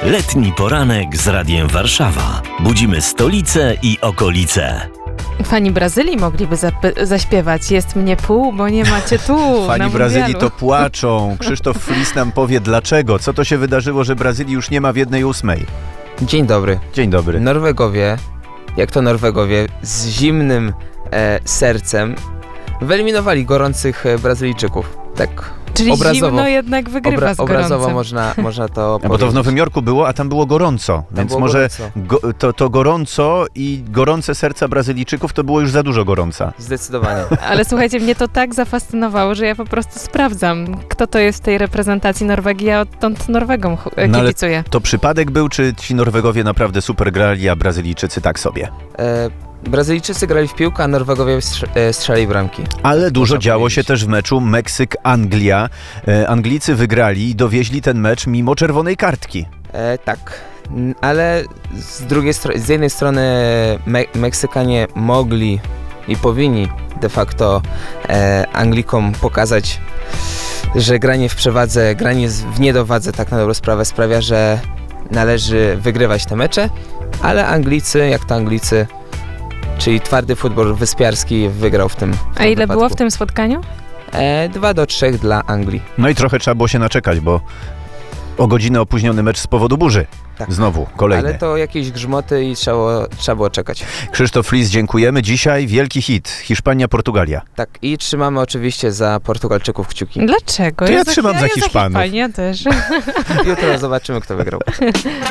Letni poranek z Radiem Warszawa. Budzimy stolicę i okolice. Fani Brazylii mogliby zaśpiewać Jest mnie pół, bo nie macie tu. Fani Brazylii to płaczą. Krzysztof Flis nam powie dlaczego. Co to się wydarzyło, że Brazylii już nie ma w 1/8? Dzień dobry. Dzień dobry. Norwegowie, jak to Norwegowie, z zimnym sercem wyeliminowali gorących Brazylijczyków. Tak Czyli obrazowo, zimno jednak wygrywa z gorącem. obrazowo można to powiedzieć. Bo to w Nowym Jorku było, a tam było gorąco. Więc było może gorąco. to gorąco i gorące serca Brazylijczyków to było już za dużo gorąca. Zdecydowanie. Ale słuchajcie, mnie to tak zafascynowało, że ja po prostu sprawdzam, kto to jest w tej reprezentacji Norwegii. Ja odtąd Norwegom kibicuję. To przypadek był, czy ci Norwegowie naprawdę super grali, a Brazylijczycy tak sobie? Brazylijczycy grali w piłkę, a Norwegowie strzelali bramki. Ale dużo Można działo powiedzieć. się też w meczu Meksyk-Anglia. Anglicy wygrali i dowieźli ten mecz mimo czerwonej kartki. Tak, ale z jednej strony Meksykanie mogli i powinni de facto Anglikom pokazać, że granie w przewadze, granie w niedowadze tak na dobrą sprawę sprawia, że należy wygrywać te mecze, ale Anglicy, jak to Anglicy, czyli twardy futbol wyspiarski wygrał w tym A ile wypadku. było w tym spotkaniu? 2-3 dla Anglii. No i trochę trzeba było się naczekać, bo o godzinę opóźniony mecz z powodu burzy. Tak. Znowu, kolejny. Ale to jakieś grzmoty i trzeba było czekać. Krzysztof Flis, dziękujemy. Dzisiaj wielki hit. Hiszpania-Portugalia. Tak, i trzymamy oczywiście za Portugalczyków kciuki. Dlaczego? To ja trzymam za Hiszpanów. Ja też. Jutro zobaczymy, kto wygrał.